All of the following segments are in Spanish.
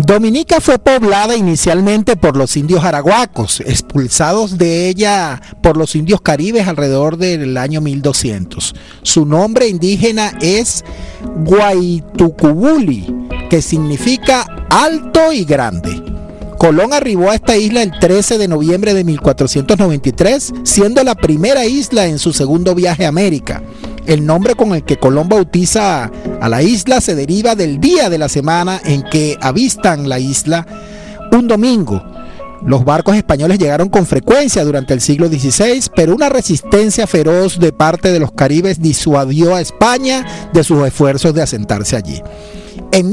Dominica fue poblada inicialmente por los indios arahuacos, expulsados de ella por los indios caribes alrededor del año 1200. Su nombre indígena es Guaytucubuli, que significa alto y grande. Colón arribó a esta isla el 13 de noviembre de 1493, siendo la primera isla en su segundo viaje a América. El nombre con el que Colón bautiza a la isla se deriva del día de la semana en que avistan la isla, un domingo. Los barcos españoles llegaron con frecuencia durante el siglo XVI, pero una resistencia feroz de parte de los caribes disuadió a España de sus esfuerzos de asentarse allí. En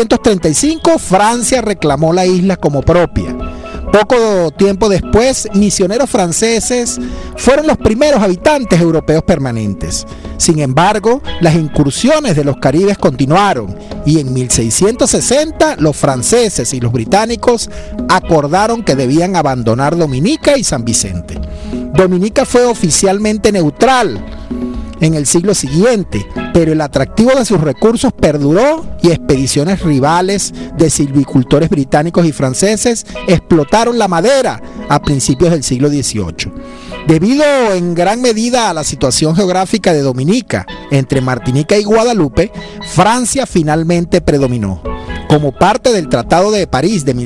1635, Francia reclamó la isla como propia. Poco tiempo después, misioneros franceses fueron los primeros habitantes europeos permanentes. Sin embargo, las incursiones de los caribes continuaron y en 1660 los franceses y los británicos acordaron que debían abandonar Dominica y San Vicente. Dominica fue oficialmente neutral en el siglo siguiente, pero el atractivo de sus recursos perduró y expediciones rivales de silvicultores británicos y franceses explotaron la madera a principios del siglo XVIII. Debido en gran medida a la situación geográfica de Dominica, entre Martinica y Guadalupe, Francia finalmente predominó. Como parte del Tratado de París de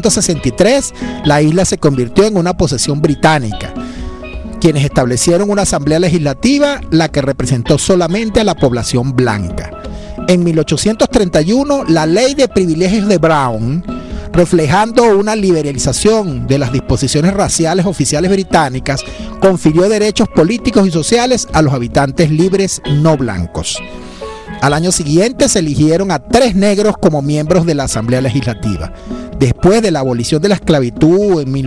1763, la isla se convirtió en una posesión británica, quienes establecieron una asamblea legislativa, la que representó solamente a la población blanca. En 1831, la ley de privilegios de Brown, reflejando una liberalización de las disposiciones raciales oficiales británicas, confirió derechos políticos y sociales a los habitantes libres no blancos. Al año siguiente se eligieron a 3 negros como miembros de la Asamblea Legislativa. Después de la abolición de la esclavitud en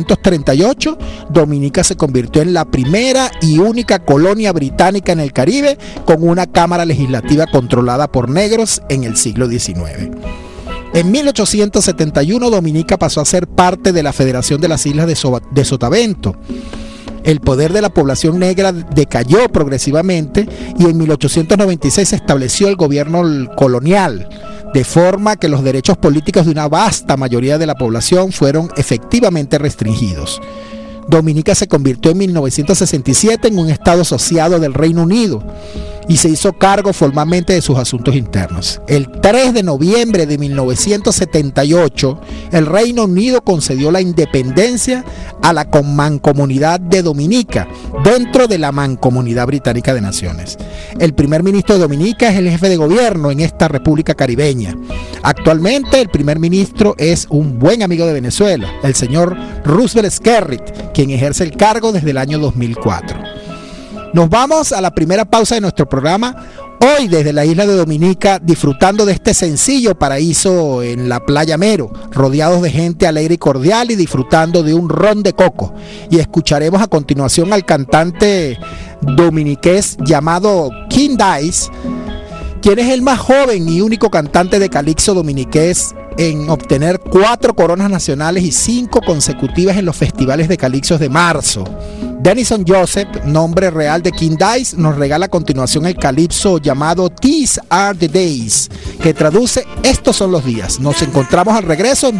1838, Dominica se convirtió en la primera y única colonia británica en el Caribe con una cámara legislativa controlada por negros en el siglo XIX. En 1871, Dominica pasó a ser parte de la Federación de las Islas de Sotavento. El poder de la población negra decayó progresivamente y en 1896 se estableció el gobierno colonial, de forma que los derechos políticos de una vasta mayoría de la población fueron efectivamente restringidos. Dominica se convirtió en 1967 en un estado asociado del Reino Unido y se hizo cargo formalmente de sus asuntos internos. El 3 de noviembre de 1978, el Reino Unido concedió la independencia a la Mancomunidad de Dominica, dentro de la Mancomunidad Británica de Naciones. El primer ministro de Dominica es el jefe de gobierno en esta república caribeña. Actualmente, el primer ministro es un buen amigo de Venezuela, el señor Roosevelt Skerrit, quien ejerce el cargo desde el año 2004. Nos vamos a la primera pausa de nuestro programa, hoy desde la isla de Dominica, disfrutando de este sencillo paraíso en la playa Mero, rodeados de gente alegre y cordial y disfrutando de un ron de coco. Y escucharemos a continuación al cantante dominiqués llamado King Dice, quien es el más joven y único cantante de calipso dominiqués en obtener 4 coronas nacionales y 5 consecutivas en los festivales de calipsos de marzo. Denison Joseph, nombre real de King Dice, nos regala a continuación el calipso llamado These Are the Days, que traduce estos son los días. Nos encontramos al regreso.